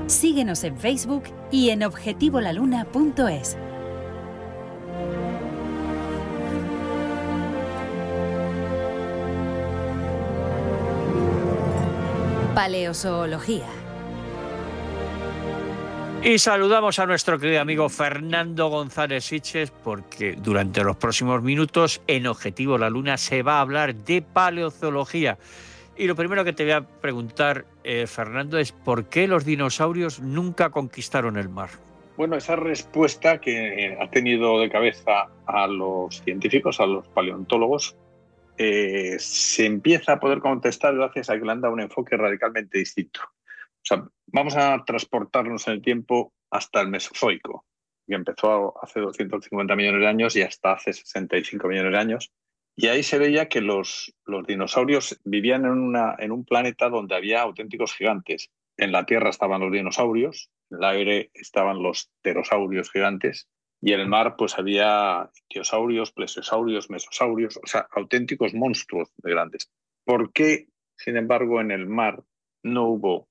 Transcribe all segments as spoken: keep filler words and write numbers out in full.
Síguenos en Facebook y en objetivo la luna punto es. Paleozoología. Y saludamos a nuestro querido amigo Fernando González Sitges, porque durante los próximos minutos en Objetivo la Luna se va a hablar de paleozoología. Y lo primero que te voy a preguntar, eh, Fernando, es ¿por qué los dinosaurios nunca conquistaron el mar? Bueno, esa respuesta que ha tenido de cabeza a los científicos, a los paleontólogos, eh, se empieza a poder contestar gracias a que le han dado un enfoque radicalmente distinto. O sea, vamos a transportarnos en el tiempo hasta el Mesozoico, que empezó hace doscientos cincuenta millones de años y hasta hace sesenta y cinco millones de años. Y ahí se veía que los, los dinosaurios vivían en, una, en un planeta donde había auténticos gigantes. En la Tierra estaban los dinosaurios, en el aire estaban los pterosaurios gigantes, y en el mar pues había ictiosaurios, plesiosaurios, mesosaurios, o sea, auténticos monstruos de grandes. ¿Por qué, sin embargo, en el mar no hubo,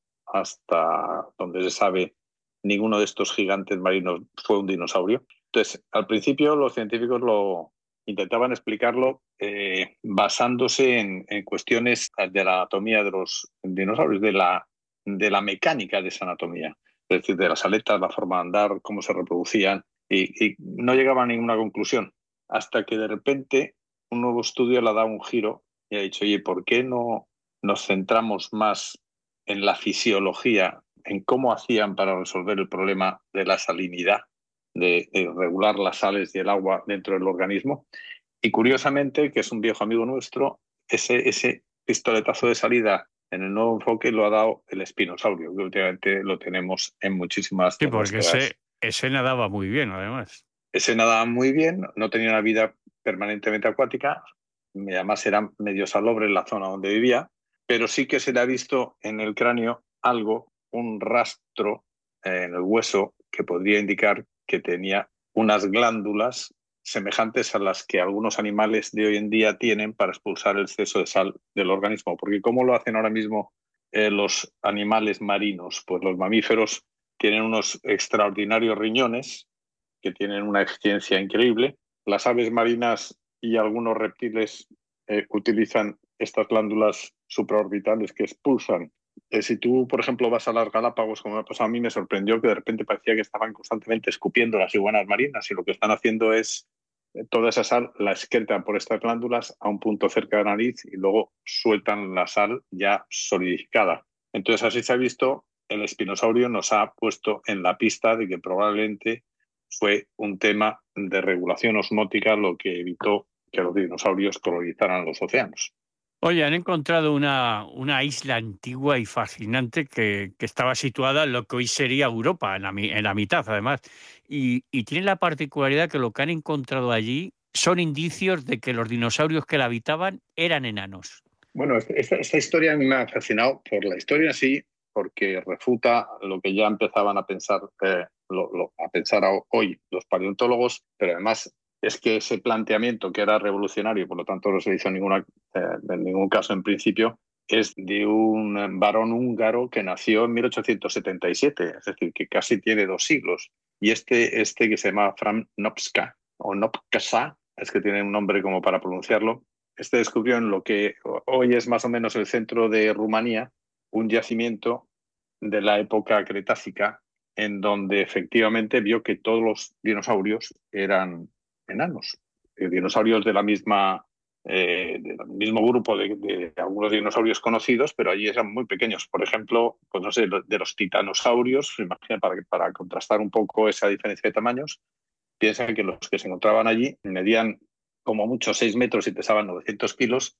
hasta donde se sabe, ninguno de estos gigantes marinos fue un dinosaurio? Entonces, al principio los científicos lo intentaban explicarlo eh, basándose en, en cuestiones de la anatomía de los dinosaurios, de la, de la mecánica de esa anatomía, es decir, de las aletas, la forma de andar, cómo se reproducían, y, y no llegaban a ninguna conclusión, hasta que de repente un nuevo estudio le ha dado un giro y ha dicho, oye, ¿por qué no nos centramos más en la fisiología, en cómo hacían para resolver el problema de la salinidad, de, de regular las sales y el agua dentro del organismo? Y curiosamente, que es un viejo amigo nuestro, ese, ese pistoletazo de salida en el nuevo enfoque lo ha dado el espinosaurio, que últimamente lo tenemos en muchísimas Sí, de porque nuestras... ese, ese nadaba muy bien, además. Ese nadaba muy bien, no tenía una vida permanentemente acuática, además era medio salobre en la zona donde vivía, pero sí que se le ha visto en el cráneo algo, un rastro eh, en el hueso que podría indicar que tenía unas glándulas semejantes a las que algunos animales de hoy en día tienen para expulsar el exceso de sal del organismo. Porque ¿cómo lo hacen ahora mismo eh, los animales marinos? Pues los mamíferos tienen unos extraordinarios riñones que tienen una eficiencia increíble. Las aves marinas y algunos reptiles eh, utilizan estas glándulas supraorbitales que expulsan. Eh, si tú, por ejemplo, vas a las Galápagos, como me ha pasado a mí, me sorprendió que de repente parecía que estaban constantemente escupiendo las iguanas marinas, y lo que están haciendo es eh, toda esa sal la excretan por estas glándulas a un punto cerca de la nariz y luego sueltan la sal ya solidificada. Entonces, así se ha visto, el espinosaurio nos ha puesto en la pista de que probablemente fue un tema de regulación osmótica lo que evitó que los dinosaurios colonizaran los océanos. Oye, han encontrado una, una isla antigua y fascinante que, que estaba situada en lo que hoy sería Europa, en la, en la mitad además, y, y tiene la particularidad que lo que han encontrado allí son indicios de que los dinosaurios que la habitaban eran enanos. Bueno, esta, esta historia a mí me ha fascinado por la historia en sí, porque refuta lo que ya empezaban a pensar, eh, lo, lo, a pensar hoy los paleontólogos, pero además es que ese planteamiento, que era revolucionario, por lo tanto no se hizo ninguna, eh, en ningún caso en principio, es de un varón húngaro que nació en mil ochocientos setenta y siete, es decir, que casi tiene dos siglos. Y este, este que se llama Fran Nopska, o Nopkasa, es que tiene un nombre como para pronunciarlo. Este descubrió en lo que hoy es más o menos el centro de Rumanía un yacimiento de la época cretácica, en donde efectivamente vio que todos los dinosaurios eran enanos, dinosaurios de la misma, eh, del mismo grupo de, de algunos dinosaurios conocidos, pero allí eran muy pequeños. Por ejemplo, pues no sé, de los titanosaurios, imagina, para, para contrastar un poco esa diferencia de tamaños, piensan que los que se encontraban allí medían como mucho seis metros y pesaban novecientos kilos,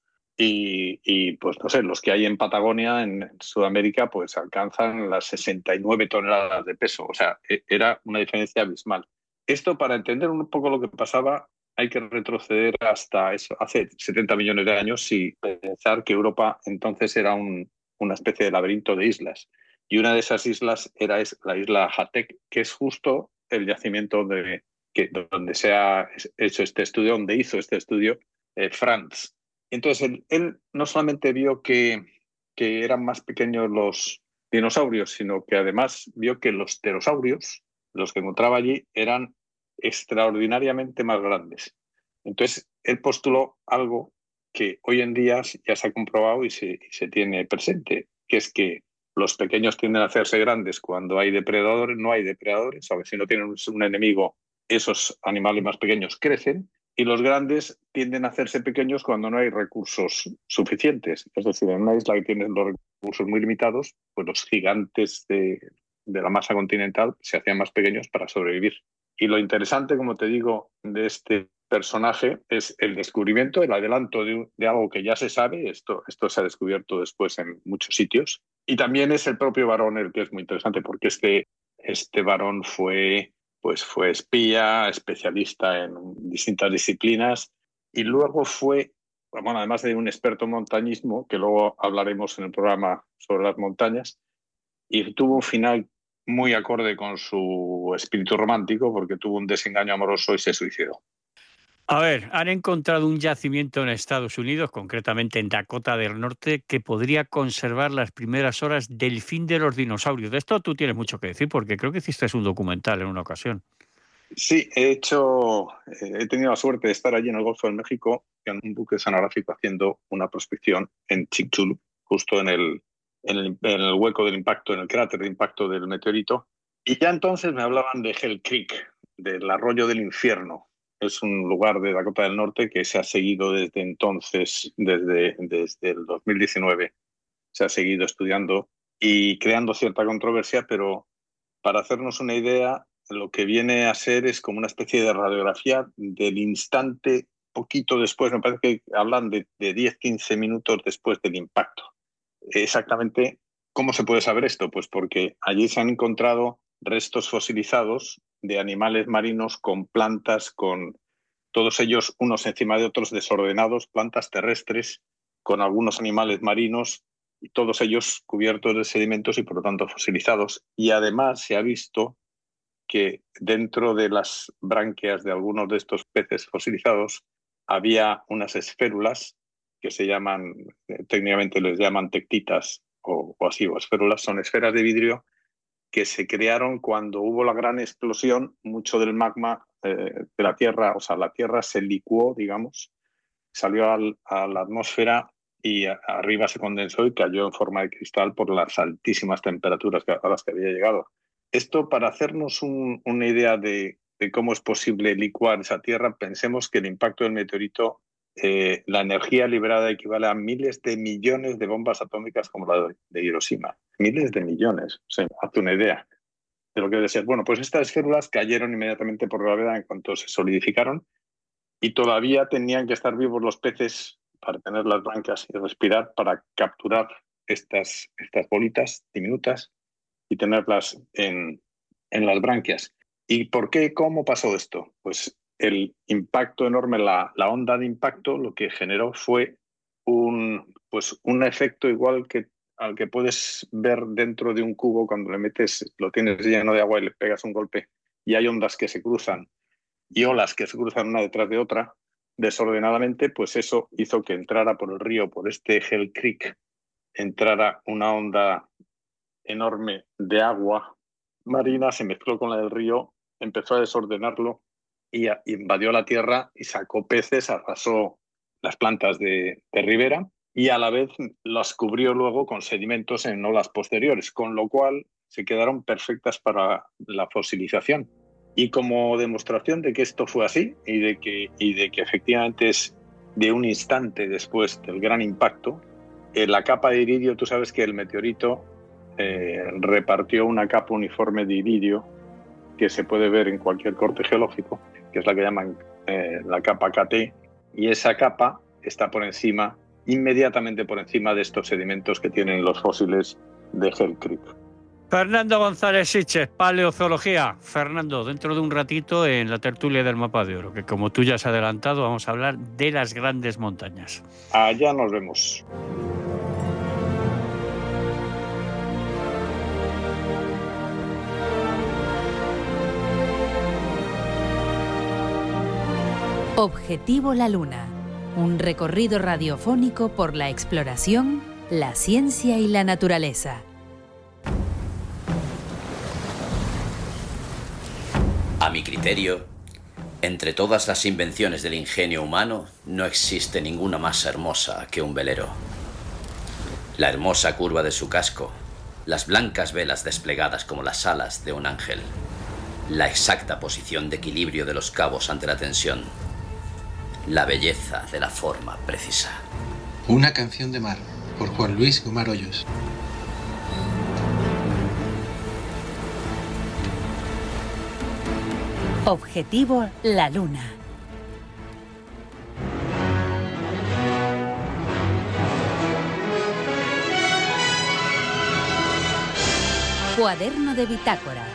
y, y pues no sé, los que hay en Patagonia, en Sudamérica, pues alcanzan las sesenta y nueve toneladas de peso. O sea, era una diferencia abismal. Esto, para entender un poco lo que pasaba, hay que retroceder hasta eso, hace setenta millones de años, y pensar que Europa entonces era un, una especie de laberinto de islas. Y una de esas islas era la isla Hatek, que es justo el yacimiento de, que, donde se ha hecho este estudio, donde hizo este estudio eh, Franz. Entonces, él, él no solamente vio que, que eran más pequeños los dinosaurios, sino que además vio que los pterosaurios, los que encontraba allí, eran extraordinariamente más grandes. Entonces, él postuló algo que hoy en día ya se ha comprobado y se, y se tiene presente, que es que los pequeños tienden a hacerse grandes cuando hay depredadores, no hay depredadores, o si no tienen un, un enemigo, esos animales más pequeños crecen, y los grandes tienden a hacerse pequeños cuando no hay recursos suficientes. Es decir, en una isla que tiene los recursos muy limitados, pues los gigantes de, de la masa continental se hacían más pequeños para sobrevivir. Y lo interesante, como te digo, de este personaje es el descubrimiento, el adelanto de, de algo que ya se sabe. Esto, esto se ha descubierto después en muchos sitios. Y también es el propio varón el que es muy interesante, porque este, este varón fue... pues fue espía, especialista en distintas disciplinas y luego fue, bueno, además de un experto en montañismo, que luego hablaremos en el programa sobre las montañas, y tuvo un final muy acorde con su espíritu romántico porque tuvo un desengaño amoroso y se suicidó. A ver, han encontrado un yacimiento en Estados Unidos, concretamente en Dakota del Norte, que podría conservar las primeras horas del fin de los dinosaurios. De esto tú tienes mucho que decir, porque creo que hiciste un documental en una ocasión. Sí, he hecho, eh, he tenido la suerte de estar allí en el Golfo de México, en un buque oceanográfico, haciendo una prospección en Chicxulub, justo en el, en el, en el hueco del impacto, en el cráter de impacto del meteorito. Y ya entonces me hablaban de Hell Creek, del arroyo del infierno. Es un lugar de Dakota del Norte que se ha seguido desde entonces, desde, desde el dos mil diecinueve, se ha seguido estudiando y creando cierta controversia, pero para hacernos una idea, lo que viene a ser es como una especie de radiografía del instante, poquito después, me parece que hablan de, de diez a quince minutos después del impacto. Exactamente, ¿cómo se puede saber esto? Pues porque allí se han encontrado restos fosilizados de animales marinos con plantas, con todos ellos unos encima de otros desordenados, plantas terrestres, con algunos animales marinos, y todos ellos cubiertos de sedimentos y por lo tanto fosilizados. Y además se ha visto que dentro de las branquias de algunos de estos peces fosilizados había unas esférulas que se llaman, técnicamente les llaman tectitas o, o así, o esférulas, son esferas de vidrio que se crearon cuando hubo la gran explosión. Mucho del magma eh, de la Tierra, o sea, la Tierra se licuó, digamos, salió al, a la atmósfera y a, arriba se condensó y cayó en forma de cristal por las altísimas temperaturas a las que había llegado. Esto, para hacernos un, una idea de, de cómo es posible licuar esa Tierra, pensemos que el impacto del meteorito, eh, la energía liberada equivale a miles de millones de bombas atómicas como la de, de Hiroshima. Miles de millones. O sea, hazte una idea de lo que debe ser. Bueno, pues estas esférulas cayeron inmediatamente por gravedad en cuanto se solidificaron y todavía tenían que estar vivos los peces para tener las branquias y respirar, para capturar estas, estas bolitas diminutas y tenerlas en, en las branquias. ¿Y por qué? ¿Cómo pasó esto? Pues el impacto enorme, la, la onda de impacto, lo que generó fue un, pues un efecto igual que al que puedes ver dentro de un cubo cuando le metes, lo tienes lleno de agua y le pegas un golpe y hay ondas que se cruzan y olas que se cruzan una detrás de otra desordenadamente. Pues eso hizo que entrara por el río, por este Hell Creek, entrara una onda enorme de agua marina, se mezcló con la del río, empezó a desordenarlo y a, invadió la tierra y sacó peces, arrasó las plantas de, de ribera y a la vez las cubrió luego con sedimentos en olas posteriores, con lo cual se quedaron perfectas para la fosilización. Y como demostración de que esto fue así y de que, y de que efectivamente es de un instante después del gran impacto, eh, la capa de iridio, tú sabes que el meteorito eh, repartió una capa uniforme de iridio que se puede ver en cualquier corte geológico, que es la que llaman eh, la capa K T, y esa capa está por encima, inmediatamente por encima de estos sedimentos que tienen los fósiles de Hell Creek. Fernando González Sitges, Paleozoología. Fernando, dentro de un ratito en la tertulia del Mapa de Oro, que como tú ya has adelantado, vamos a hablar de las grandes montañas. Allá nos vemos. Objetivo la Luna. Un recorrido radiofónico por la exploración, la ciencia y la naturaleza. mi criterio, entre todas las invenciones del ingenio humano, no existe ninguna más hermosa que un velero. La hermosa curva de su casco, las blancas velas desplegadas como las alas de un ángel, la exacta posición de equilibrio de los cabos ante la tensión, la belleza de la forma precisa. Una canción de mar, por Juan Luis Gomar Hoyos. Objetivo La Luna. Cuaderno de bitácora.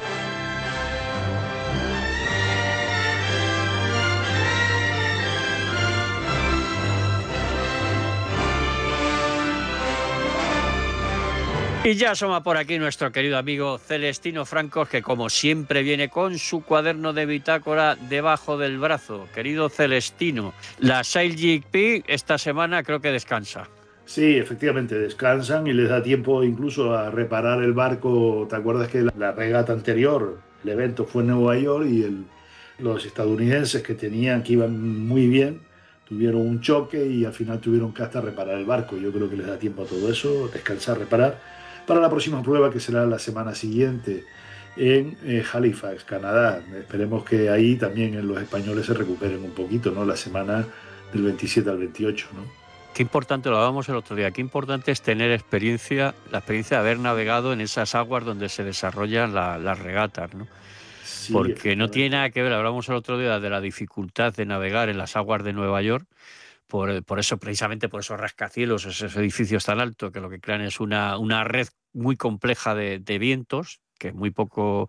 Y ya asoma por aquí nuestro querido amigo Celestino Francos, que como siempre viene con su cuaderno de bitácora debajo del brazo. Querido Celestino, la Sail G P esta semana creo que descansa. Sí, efectivamente, descansan y les da tiempo incluso a reparar el barco. ¿Te acuerdas que la, la regata anterior, el evento fue en Nueva York y el, los estadounidenses que tenían, que iban muy bien, tuvieron un choque y al final tuvieron que hasta reparar el barco? Yo creo que les da tiempo a todo eso, descansar, reparar, para la próxima prueba, que será la semana siguiente en eh, Halifax, Canadá. Esperemos que ahí también los españoles se recuperen un poquito, ¿no? La semana del veintisiete al veintiocho, ¿no? Qué importante, lo hablábamos el otro día, qué importante es tener experiencia, la experiencia de haber navegado en esas aguas donde se desarrollan la, las regatas, ¿no? Sí, porque no tiene nada que ver, hablamos el otro día de la dificultad de navegar en las aguas de Nueva York, por, por eso, precisamente por esos rascacielos, esos edificios tan altos, que lo que crean es una, una red muy compleja de, de vientos, que muy poco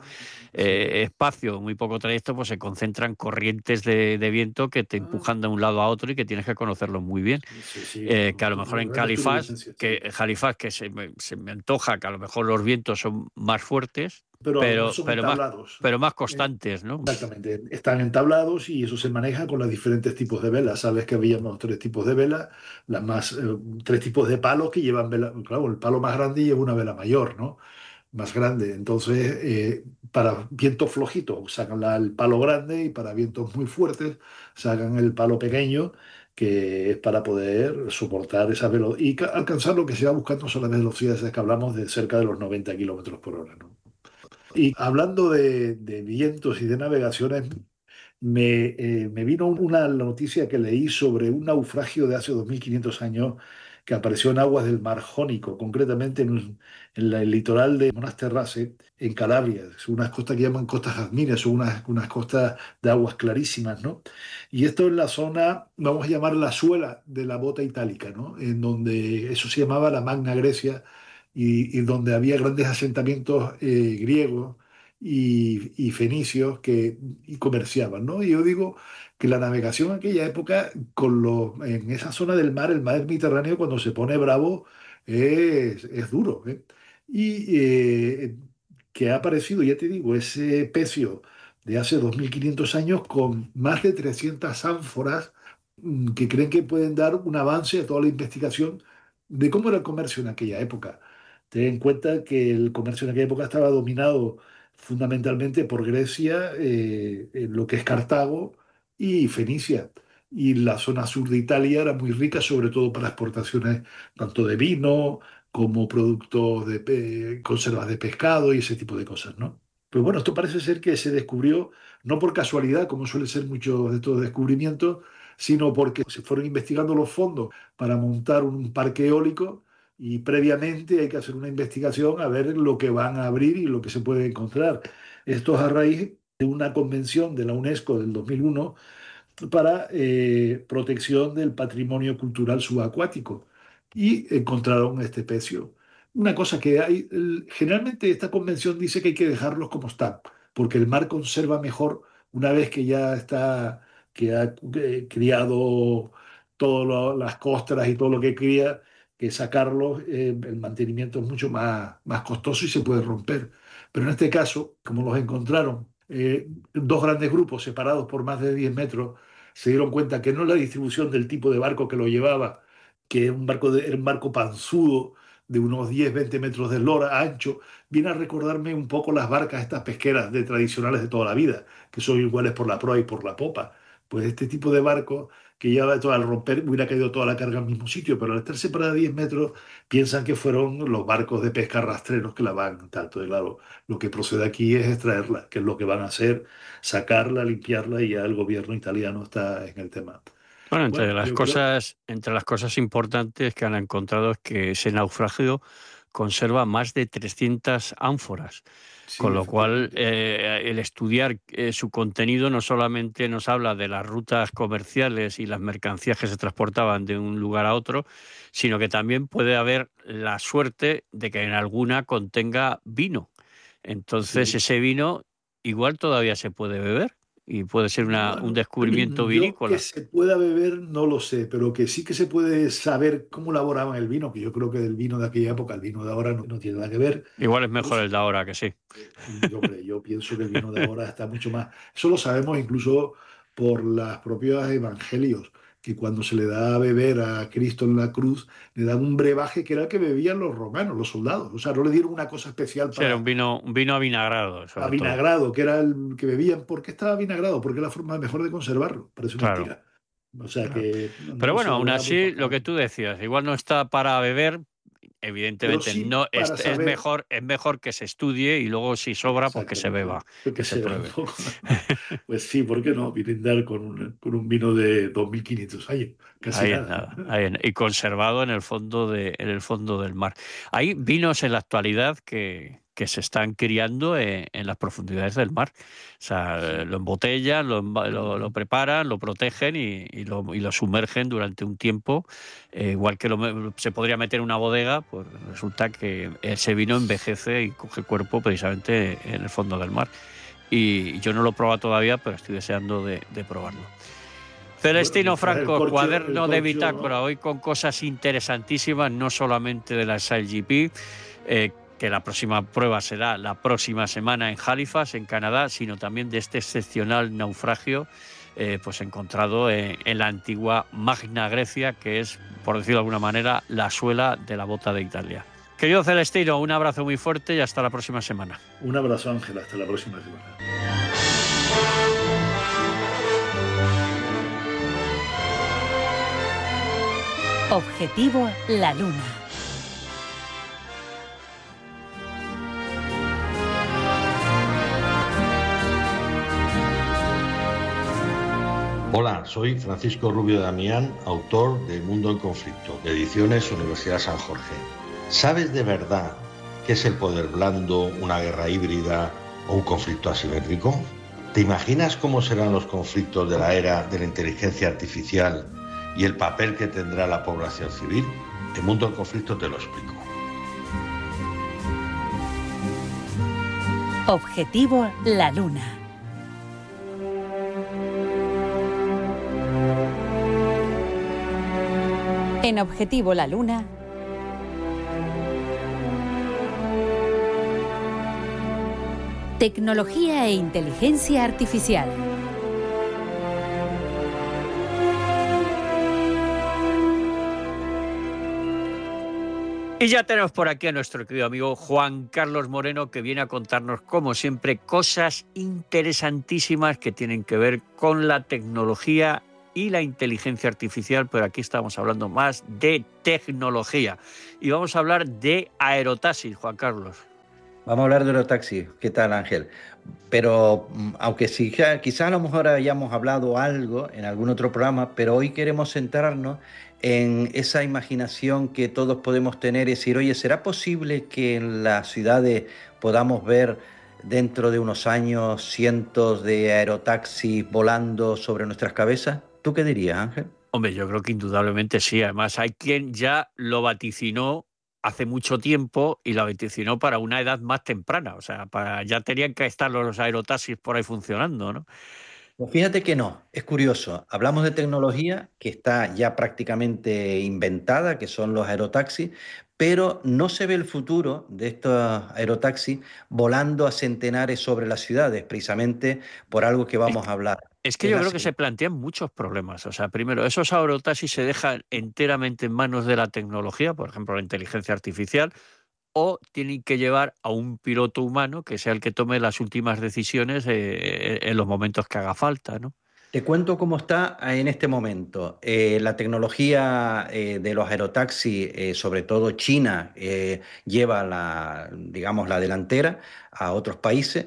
eh, espacio, muy poco trayecto, pues se concentran corrientes de, de viento que te empujan de un lado a otro y que tienes que conocerlos muy bien. Sí, sí, eh, que a lo mejor en Halifax, que, sí. Halifax, que se me, se me antoja que a lo mejor los vientos son más fuertes, pero, pero, son pero, más, entablados. pero más constantes, ¿no? Exactamente, están entablados y eso se maneja con los diferentes tipos de velas. Sabes que había unos tres tipos de velas, las más, eh, tres tipos de palos que llevan vela. Claro, el palo más grande lleva una vela mayor, ¿no? Más grande. Entonces, eh, para vientos flojitos sacan la- el palo grande, y para vientos muy fuertes sacan el palo pequeño, que es para poder soportar esa velocidad y ca- alcanzar lo que se va buscando, son las velocidades que hablamos, de cerca de los noventa kilómetros por hora, ¿no? Y hablando de, de vientos y de navegaciones, me, eh, me vino una noticia que leí sobre un naufragio de hace dos mil quinientos años que apareció en aguas del Mar Jónico, concretamente en, un- en la- el litoral de Monasterrace, en Calabria. Son unas costas que llaman costas jazmines, son unas, unas costas de aguas clarísimas, ¿no? Y esto en la zona, vamos a llamar la suela de la bota itálica, ¿no? En donde eso se llamaba la Magna Grecia, y, y donde había grandes asentamientos eh, griegos y, y fenicios que y comerciaban, ¿no? Y yo digo que la navegación en aquella época, con los, en esa zona del mar, el mar Mediterráneo, cuando se pone bravo, es, es duro, ¿eh? Y eh, que ha aparecido, ya te digo, ese pecio de hace dos mil quinientos años con más de trescientas ánforas, mm, que creen que pueden dar un avance a toda la investigación de cómo era el comercio en aquella época. Ten en cuenta que el comercio en aquella época estaba dominado fundamentalmente por Grecia, eh, en lo que es Cartago y Fenicia. Y la zona sur de Italia era muy rica, sobre todo para exportaciones tanto de vino como productos de pe- conservas de pescado y ese tipo de cosas, ¿no? Pues bueno, esto parece ser que se descubrió no por casualidad, como suele ser muchos de estos descubrimientos, sino porque se fueron investigando los fondos para montar un parque eólico, y previamente hay que hacer una investigación a ver lo que van a abrir y lo que se puede encontrar. Esto es a raíz de una convención de la UNESCO del dos mil uno para eh, protección del patrimonio cultural subacuático, y encontraron este pecio. Una cosa que hay, el- generalmente esta convención dice que hay que dejarlos como están, porque el mar conserva mejor una vez que ya está, que ha eh, criado todas las costras y todo lo que cría, que sacarlos, eh, el mantenimiento es mucho más, más costoso y se puede romper. Pero en este caso, como los encontraron eh, dos grandes grupos separados por más de diez metros, se dieron cuenta que no la distribución del tipo de barco que lo llevaba, que era un barco, de, era un barco panzudo, de unos diez veinte metros de eslora, ancho, viene a recordarme un poco las barcas estas pesqueras de tradicionales de toda la vida, que son iguales por la proa y por la popa. Pues este tipo de barco que ya al romper hubiera caído toda la carga al mismo sitio, pero al estar separada a diez metros piensan que fueron los barcos de pesca rastreros que la van tanto. Y claro, lo que procede aquí es extraerla, que es lo que van a hacer, sacarla, limpiarla, y ya el gobierno italiano está en el tema. Bueno, entre Bueno, las yo creo, cosas, entre las cosas importantes que han encontrado es que ese naufragio conserva más de trescientas ánforas, con sí, lo cual efectivamente. eh, el estudiar eh, su contenido no solamente nos habla de las rutas comerciales y las mercancías que se transportaban de un lugar a otro, sino que también puede haber la suerte de que en alguna contenga vino. Entonces Sí. ese vino igual todavía se puede beber y puede ser una, un Bueno, descubrimiento yo que vinícola. se pueda beber no lo sé, pero que sí que se puede saber cómo elaboraban el vino, que yo creo que del vino de aquella época, el vino de ahora no, no tiene nada que ver. Igual es mejor Pues, el de ahora que sí. eh, yo, hombre, yo pienso que el vino de ahora está mucho más. Eso lo sabemos incluso por las propias evangelios, que cuando se le da a beber a Cristo en la cruz, le dan un brebaje que era el que bebían los romanos, los soldados. O sea, no le dieron una cosa especial Sí, era un para vino, un vino avinagrado, sobre todo. avinagrado, que era el que bebían. ¿Por qué estaba avinagrado? Porque es la forma mejor de conservarlo. Parece Claro, mentira. O sea claro. que no, Pero no se bueno, aún elaboraba muy así, lo que profundamente. tú decías, igual no está para beber, Pero evidentemente sí no es, para es saber, mejor, es mejor que se estudie y luego si sobra, pues que se exactamente, beba, que que se será un pruebe. poco. Pues sí, ¿por qué no? Brindar con un, con un vino de dos mil quinientos años, casi Ahí es nada. nada, ahí en- y conservado en el fondo de, en el fondo del mar. Hay vinos en la actualidad que, que se están criando en, en las profundidades del mar. O sea, eh, Sí. lo embotellan, lo, emba- lo, lo Ujú. preparan, lo protegen y, y lo, y lo sumergen durante un tiempo. Eh, igual que lo me- se podría meter en una bodega, pues resulta que ese vino envejece y coge cuerpo precisamente en el fondo del mar. Y yo no lo he probado todavía, pero estoy deseando de de probarlo. Bueno, Celestino mientras el Franco, corcho, el cuaderno de corcho, bitácora, ¿no? hoy con cosas interesantísimas, no solamente de la S L G P, eh, que la próxima prueba será la próxima semana en Halifax, en Canadá, sino también de este excepcional naufragio eh, pues encontrado en, en la antigua Magna Grecia, que es, por decirlo de alguna manera, la suela de la bota de Italia. Querido Celestino, un abrazo muy fuerte y hasta la próxima semana. Un abrazo, Ángela. Hasta la próxima semana. Objetivo La Luna. Hola, soy Francisco Rubio Damián, autor de Mundo en Conflicto, de Ediciones Universidad San Jorge. ¿Sabes de verdad qué es el poder blando, una guerra híbrida o un conflicto asimétrico? ¿Te imaginas cómo serán los conflictos de la era de la inteligencia artificial y el papel que tendrá la población civil? En Mundo en Conflicto te lo explico. Objetivo La Luna. En Objetivo La Luna. Tecnología e inteligencia artificial. Y ya tenemos por aquí a nuestro querido amigo Juan Carlos Moreno, que viene a contarnos, como siempre, cosas interesantísimas que tienen que ver con la tecnología y la inteligencia artificial, pero aquí estamos hablando más de tecnología. Y vamos a hablar de aerotaxis, Juan Carlos. Vamos a hablar de aerotaxi. ¿Qué tal, Ángel? Pero mm, aunque sí, quizás a lo mejor hayamos hablado algo en algún otro programa, pero hoy queremos centrarnos en esa imaginación que todos podemos tener y decir, oye, ¿será posible que en las ciudades podamos ver dentro de unos años cientos de aerotaxis volando sobre nuestras cabezas? ¿Tú qué dirías, Ángel? Hombre, yo creo que indudablemente sí. Además, hay quien ya lo vaticinó hace mucho tiempo y lo vaticinó para una edad más temprana. O sea, para, ya tenían que estar los aerotaxis por ahí funcionando, ¿no? Pues fíjate que no, es curioso. Hablamos de tecnología que está ya prácticamente inventada, que son los aerotaxis, pero no se ve el futuro de estos aerotaxis volando a centenares sobre las ciudades, precisamente por algo que Es vamos que, a hablar. Es que Es yo la creo que se plantean muchos problemas. O sea, primero, esos aerotaxis se dejan enteramente en manos de la tecnología, por ejemplo, la inteligencia artificial, o tienen que llevar a un piloto humano que sea el que tome las últimas decisiones eh, en los momentos que haga falta, ¿no? Te cuento cómo está en este momento. Eh, la tecnología eh, de los aerotaxis, eh, sobre todo China, eh, lleva la, digamos, la delantera a otros países.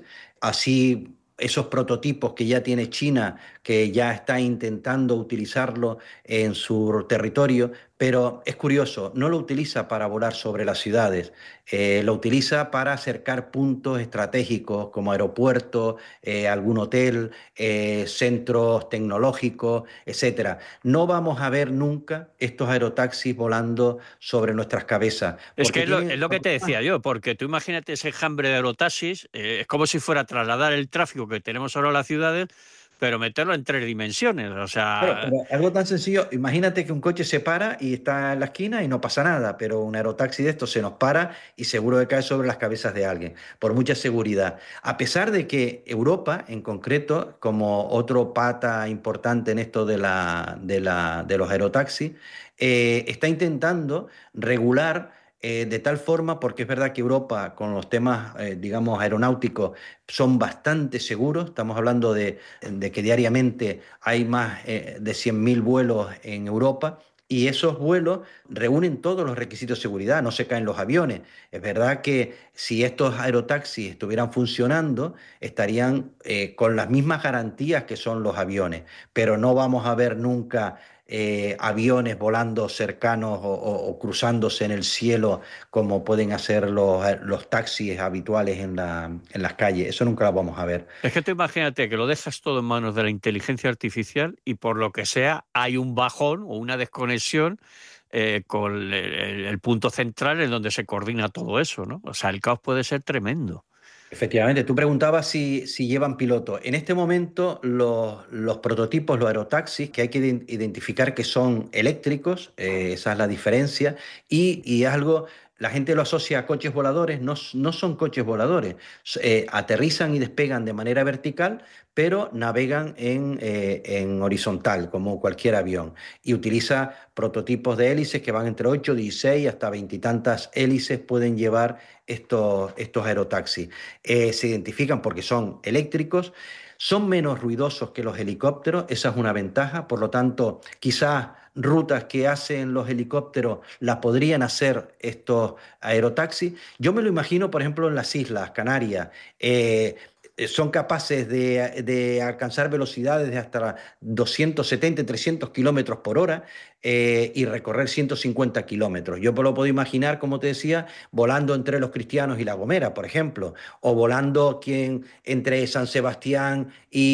Así, esos prototipos que ya tiene China, que ya está intentando utilizarlo en su territorio, pero es curioso, no lo utiliza para volar sobre las ciudades, eh, lo utiliza para acercar puntos estratégicos como aeropuertos, eh, algún hotel, eh, centros tecnológicos, etcétera. No vamos a ver nunca estos aerotaxis volando sobre nuestras cabezas, Es que porque es lo, tienen es lo que te decía yo, porque tú imagínate ese enjambre de aerotaxis, eh, es como si fuera a trasladar el tráfico que tenemos ahora en las ciudades, pero meterlo en tres dimensiones. O Claro, sea, pero algo tan sencillo, imagínate que un coche se para y está en la esquina y no pasa nada, pero un aerotaxi de estos se nos para y seguro que cae sobre las cabezas de alguien, por mucha seguridad. A pesar de que Europa, en concreto, como otro pata importante en esto de, la, de, la, de los aerotaxis, eh, está intentando regular eh, de tal forma, porque es verdad que Europa, con los temas, eh, digamos, aeronáuticos, son bastante seguros. Estamos hablando de, de que diariamente hay más eh, de cien mil vuelos en Europa. Y esos vuelos reúnen todos los requisitos de seguridad, no se caen los aviones. Es verdad que si estos aerotaxis estuvieran funcionando, estarían eh, con las mismas garantías que son los aviones, pero no vamos a ver nunca eh, aviones volando cercanos o, o- o cruzándose en el cielo como pueden hacer los, los taxis habituales en la- en las calles. Eso nunca lo vamos a ver. es que tú imagínate que lo dejas todo en manos de la inteligencia artificial y por lo que sea hay un bajón o una desconexión eh, con el, el- el punto central en donde se coordina todo eso, ¿no? O sea, el caos puede ser tremendo. Efectivamente, tú preguntabas si, si llevan piloto. En este momento, los, los prototipos, los aerotaxis, que hay que ident- identificar que son eléctricos, eh, esa es la diferencia, y, y es algo, la gente lo asocia a coches voladores, no, s- no son coches voladores. S- eh, aterrizan y despegan de manera vertical, pero navegan en, eh, en horizontal, como cualquier avión, y utiliza prototipos de hélices que van entre ocho, dieciséis, hasta veintitantas hélices pueden llevar estos, estos aerotaxis. Eh, se identifican porque son eléctricos, son menos ruidosos que los helicópteros, esa es una ventaja, por lo tanto, quizás rutas que hacen los helicópteros las podrían hacer estos aerotaxis. Yo me lo imagino, por ejemplo, en las Islas Canarias. Eh, eh, son capaces de, de alcanzar velocidades de hasta doscientos setenta, trescientos kilómetros por hora eh, y recorrer ciento cincuenta kilómetros. Yo me lo puedo imaginar, como te decía, volando entre Los Cristianos y La Gomera, por ejemplo, o volando quien, entre San Sebastián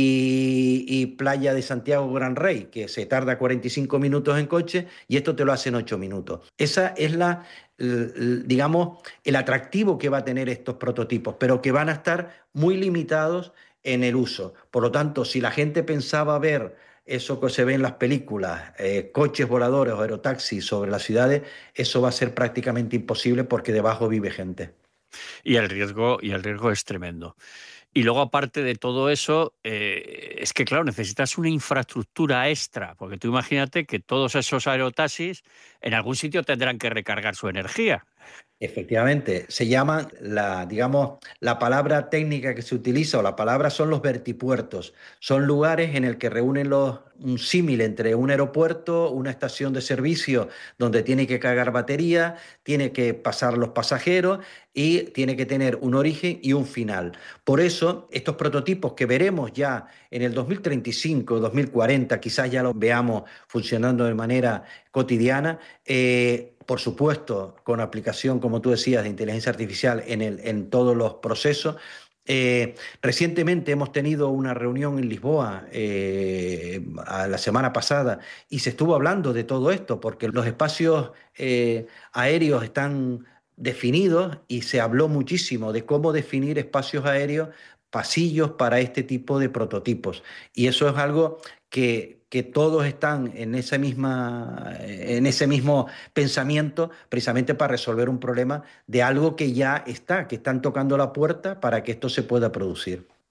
y, y Playa de Santiago Gran Rey, que se tarda cuarenta y cinco minutos en coche y esto te lo hace en ocho minutos. Esa es la, digamos, el atractivo que va a tener estos prototipos, pero que van a estar muy limitados en el uso. Por lo tanto, si la gente pensaba ver eso que se ve en las películas, eh, coches voladores o aerotaxis sobre las ciudades, eso va a ser prácticamente imposible porque debajo vive gente. Y el riesgo, y el riesgo es tremendo. Y luego, aparte de todo eso, eh, es que, claro, necesitas una infraestructura extra, porque tú imagínate que todos esos aerotaxis en algún sitio tendrán que recargar su energía. Efectivamente, se llaman la, digamos, la palabra técnica que se utiliza o la palabra son los vertipuertos. Son lugares en el que reúnen los, un símil entre un aeropuerto, una estación de servicio donde tiene que cargar batería, tiene que pasar los pasajeros y tiene que tener un origen y un final. Por eso, estos prototipos que veremos ya en el dos mil treinta y cinco, dos mil cuarenta, quizás ya los veamos funcionando de manera cotidiana, eh, por supuesto, con aplicación, como tú decías, de inteligencia artificial en, el, en todos los procesos. Eh, recientemente hemos tenido una reunión en Lisboa eh, a la semana pasada y se estuvo hablando de todo esto porque los espacios eh, aéreos están definidos y se habló muchísimo de cómo definir espacios aéreos, pasillos para este tipo de prototipos. Y eso es algo que, que todos están en, esa misma, en ese mismo pensamiento precisamente para resolver un problema de algo que ya está, que están tocando la puerta para que esto se pueda producir.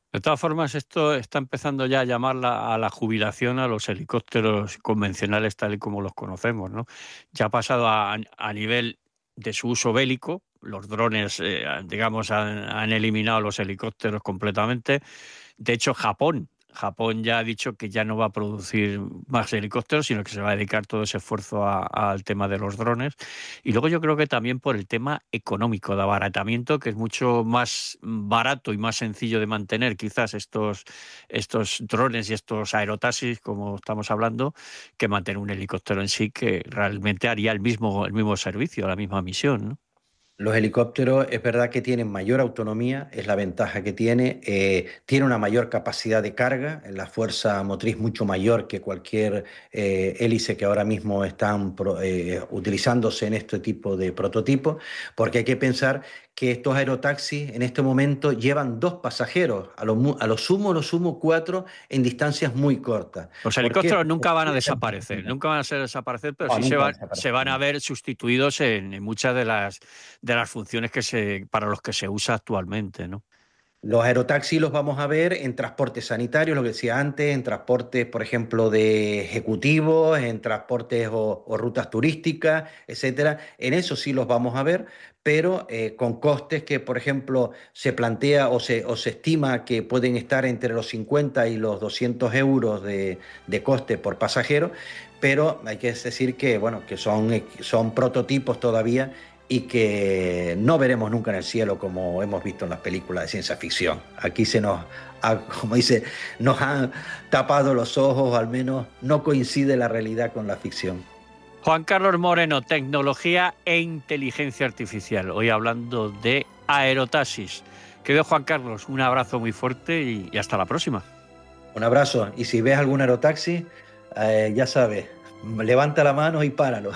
De todas formas, esto está empezando ya a llamar la, a la jubilación a los helicópteros convencionales tal y como los conocemos, ¿no? Ya ha pasado a, a nivel de su uso bélico. Los drones, eh, digamos, han, han eliminado los helicópteros completamente. De hecho, Japón, Japón ya ha dicho que ya no va a producir más helicópteros, sino que se va a dedicar todo ese esfuerzo a- al tema de los drones. Y luego yo creo que también por el tema económico, de abaratamiento, que es mucho más barato y más sencillo de mantener quizás estos, estos drones y estos aerotaxis, como estamos hablando, que mantener un helicóptero en sí, que realmente haría el mismo, el mismo servicio, la misma misión, ¿no? Los helicópteros es verdad que tienen mayor autonomía, es la ventaja que tiene, eh, tiene una mayor capacidad de carga, la fuerza motriz mucho mayor que cualquier eh, hélice que ahora mismo están pro, eh, utilizándose en este tipo de prototipos, porque hay que pensar que estos aerotaxis en este momento llevan dos pasajeros, a lo, mu- a lo sumo, a lo sumo cuatro en distancias muy cortas. Los ¿Por qué? helicópteros nunca van a Porque- desaparecer, nunca van a ser desaparecer, pero No, sí se nunca van, desaparecen. se van a ver sustituidos en, en muchas de las de las funciones que se para los que se usa actualmente, ¿no? Los aerotaxis los vamos a ver en transportes sanitarios, lo que decía antes, en transportes, por ejemplo, de ejecutivos, en transportes o, o rutas turísticas, etcétera. En eso sí los vamos a ver, pero eh, con costes que, por ejemplo, se plantea o se, o se estima que pueden estar entre los cincuenta y los doscientos euros de, de coste por pasajero, pero hay que decir que, bueno, que son, son prototipos todavía y que no veremos nunca en el cielo como hemos visto en las películas de ciencia ficción. Aquí se nos, ha, como dice, nos han tapado los ojos, o al menos no coincide la realidad con la ficción. Juan Carlos Moreno, tecnología e inteligencia artificial. Hoy hablando de aerotaxis. Querido Juan Carlos, un abrazo muy fuerte y, y hasta la próxima. Un abrazo, y si ves algún aerotaxi, eh, ya sabes, levanta la mano y páralo.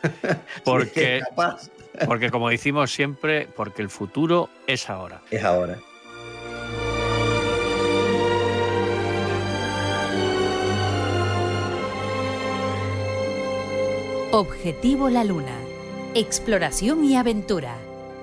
Porque, Si es capaz. porque como decimos siempre, porque el futuro es ahora. Es ahora. Objetivo La Luna. Exploración y aventura.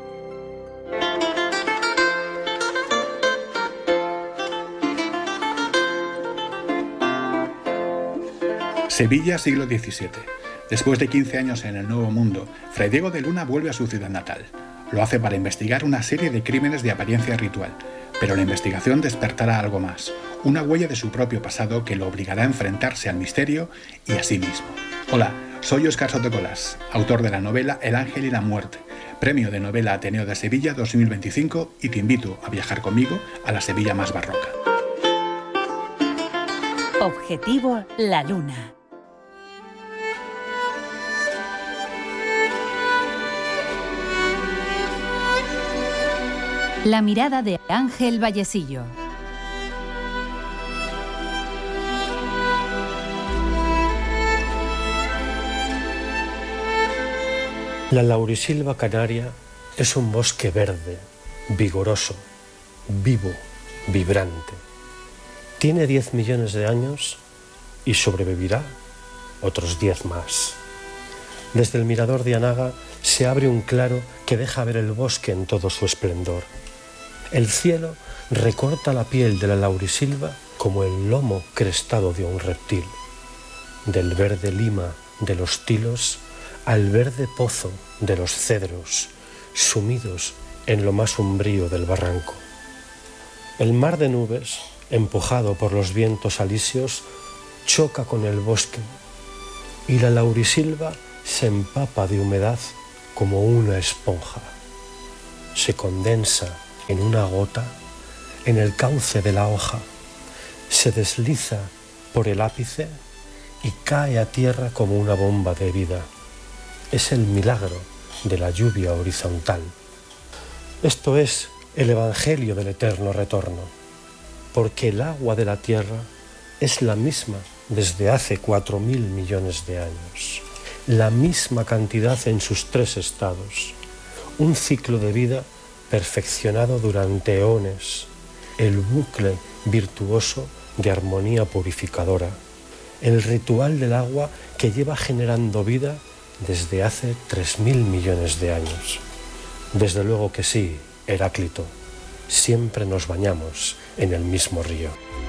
Sevilla, siglo diecisiete. Después de quince años en el Nuevo Mundo, Fray Diego de Luna vuelve a su ciudad natal. Lo hace para investigar una serie de crímenes de apariencia ritual, pero la investigación despertará algo más, una huella de su propio pasado que lo obligará a enfrentarse al misterio y a sí mismo. Hola, soy Óscar Sotocolas, autor de la novela El Ángel y la Muerte, premio de novela Ateneo de Sevilla dos mil veinticinco, y te invito a viajar conmigo a la Sevilla más barroca. Objetivo La Luna. La mirada de Ángel Vallecillo. La laurisilva canaria es un bosque verde, vigoroso, vivo, vibrante. Tiene diez millones de años y sobrevivirá otros diez más. Desde el mirador de Anaga se abre un claro que deja ver el bosque en todo su esplendor. El cielo recorta la piel de la laurisilva como el lomo crestado de un reptil. Del verde lima de los tilos al verde pozo de los cedros, sumidos en lo más umbrío del barranco. El mar de nubes, empujado por los vientos alisios, choca con el bosque y la laurisilva se empapa de humedad como una esponja. Se condensa en una gota en el cauce de la hoja, se desliza por el ápice y cae a tierra como una bomba de vida. Es el milagro de la lluvia horizontal. Esto es el evangelio del eterno retorno, porque el agua de la tierra es la misma desde hace cuatro mil millones de años, la misma cantidad en sus tres estados, un ciclo de vida perfeccionado durante eones, el bucle virtuoso de armonía purificadora, el ritual del agua que lleva generando vida desde hace tres mil millones de años. Desde luego que sí, Heráclito, siempre nos bañamos en el mismo río.